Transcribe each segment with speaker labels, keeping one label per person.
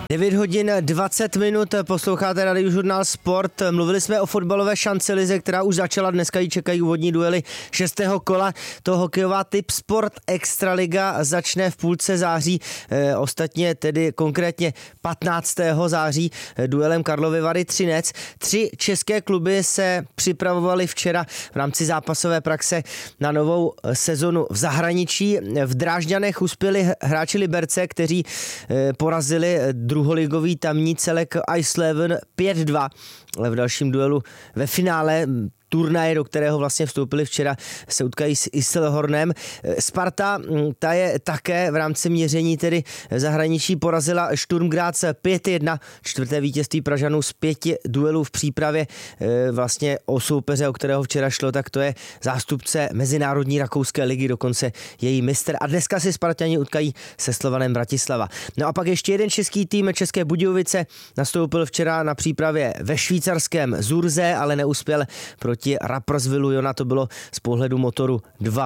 Speaker 1: 9 hodin 20 minut, posloucháte Radiožurnál Sport. Mluvili jsme o fotbalové šancelize, která už začala, dneska ji čekají úvodní duely 6. kola. To hokejová Tip Sport Extraliga začne v půlce září, ostatně tedy konkrétně 15. září duelem Karlovy Vary Třinec. 3 české kluby se připravovaly včera v rámci zápasové praxe na novou sezonu v zahraničí. V Drážďanech uspěli hráči Liberce, kteří porazili druholigový tamní celek Ice Leven 5-2, ale v dalším duelu ve finále turnaje, do kterého vlastně vstoupili včera, se utkají s Iselhornem. Sparta, ta je také v rámci měření tedy zahraničí porazila Sturm Graz 5-1, čtvrté vítězství Pražanů z 5 duelů v přípravě vlastně o soupeře, o kterého včera šlo, tak to je zástupce Mezinárodní rakouské ligy, dokonce její mistr. A dneska si Spartani utkají se Slovanem Bratislava. No a pak ještě jeden český tým, České Budějovice, nastoupil včera na přípravě ve švýcarském Zurze, ale neuspěl proti Rapperswilu Jona, to bylo z pohledu motoru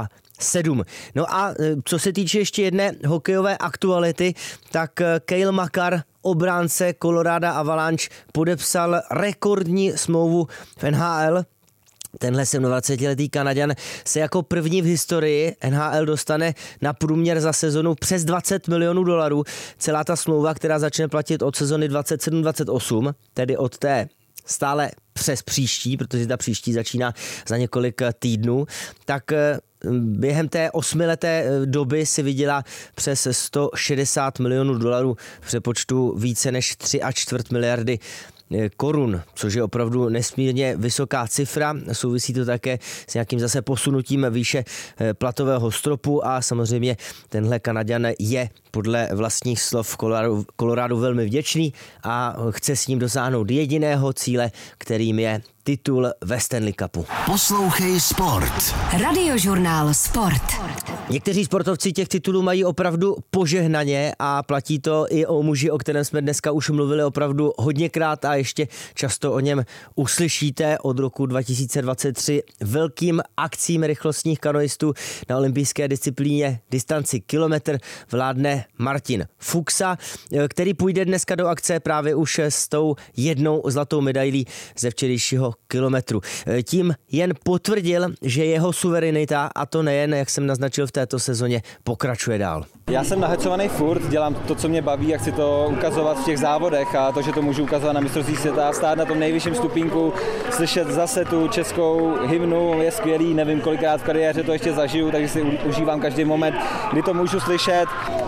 Speaker 1: 2-7. No a co se týče ještě jedné hokejové aktuality, tak Cale Makar, obránce Colorado Avalanche, podepsal rekordní smlouvu v NHL. Tenhle 27-letý Kanaďan se jako první v historii NHL dostane na průměr za sezonu přes $20 milionů. Celá ta smlouva, která začne platit od sezony 27-28, tedy od té stále přes příští, protože ta příští začíná za několik týdnů, tak během té 8leté doby si vydělá přes $160 milionů v přepočtu více než 3,25 miliardy korun, což je opravdu nesmírně vysoká cifra. Souvisí to také s nějakým zase posunutím výše platového stropu a samozřejmě tenhle Kanaďan je podle vlastních slov Colorado velmi vděčný a chce s ním dosáhnout jediného cíle, kterým je titul ve Stanley Cupu.
Speaker 2: Poslouchej Sport.
Speaker 3: Radiožurnál Sport.
Speaker 1: Někteří sportovci těch titulů mají opravdu požehnaně a platí to i o muži, o kterém jsme dneska už mluvili opravdu hodněkrát a ještě často o něm uslyšíte. Od roku 2023 velkým akcím rychlostních kanoistů na olympijské disciplíně distanci kilometr vládne Martin Fuxa, který půjde dneska do akce právě už s tou jednou zlatou medailí ze včerejšího kilometru. Tím jen potvrdil, že jeho suverenita, a to nejen, jak jsem naznačil v této sezóně, pokračuje dál.
Speaker 4: Já jsem nahecovaný furt, dělám to, co mě baví a chci to ukazovat v těch závodech a to, že to můžu ukazovat na mistrovství světa, stát na tom nejvyšším stupínku, slyšet zase tu českou hymnu je skvělý, nevím kolikrát v kariéře to ještě zažiju, takže si užívám každý moment, kdy to můžu slyšet.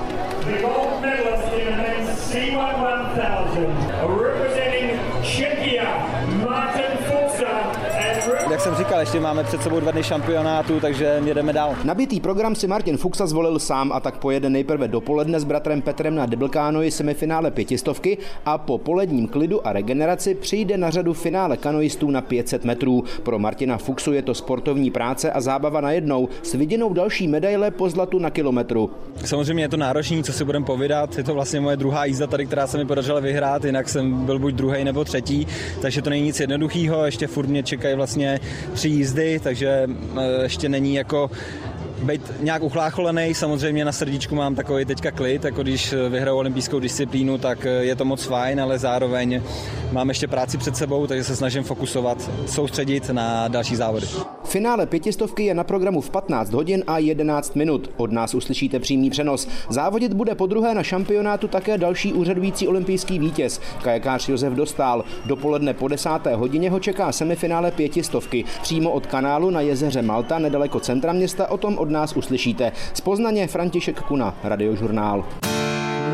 Speaker 4: Jak jsem říkal, ještě máme před sebou 2 dny šampionátu, takže jedeme dál.
Speaker 5: Nabitý program si Martin Fuxa zvolil sám a tak pojede nejprve dopoledne s bratrem Petrem na deblkánoi semifinále 500 a po poledním klidu a regeneraci přijde na řadu finále kanoistů na 500 metrů. Pro Martina Fuxu je to sportovní práce a zábava najednou s viděnou další medaile po zlatu na kilometru.
Speaker 4: Samozřejmě je to náročný, co si budeme povídat. Je to vlastně moje druhá jízda tady, která se mi podařila vyhrát, jinak jsem byl buď druhý nebo třetí, takže to není nic jednoduchého. Ještě furt mě čekají vlastně 3 jízdy, takže ještě není jako být nějak uchlácholený. Samozřejmě na srdíčku mám takový teďka klid, jako když vyhraju olympijskou disciplínu, tak je to moc fajn, ale zároveň mám ještě práci před sebou, takže se snažím fokusovat, soustředit na další závody.
Speaker 5: Finále 500 je na programu v 15 hodin a 11 minut. Od nás uslyšíte přímý přenos. Závodit bude podruhé na šampionátu také další úřadující olympijský vítěz, kajakář Josef Dostál. Dopoledne po 10. hodině ho čeká semifinále 500. Přímo od kanálu na jezeře Malta, nedaleko centra města, o tom od nás uslyšíte. Z Poznaně František Kuna, Radiožurnál.